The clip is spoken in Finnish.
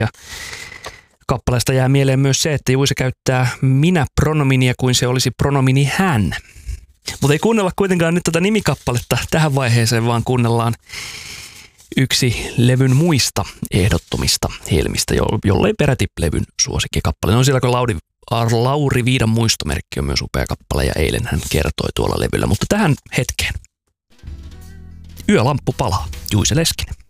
Ja kappaleesta jää mieleen myös se, että Juise käyttää minä-pronominia kuin se olisi pronomini hän. Mutta ei kuunnella kuitenkaan nyt tätä nimikappaletta tähän vaiheeseen, vaan kuunnellaan yksi levyn muista ehdottomista helmistä, jollei peräti levyn suosikkikappale. No siellä kun Lauri Viidan muistomerkki on myös upea kappale ja eilen hän kertoi tuolla levyllä. Mutta tähän hetkeen. Yölamppu palaa, Juise Leskinen.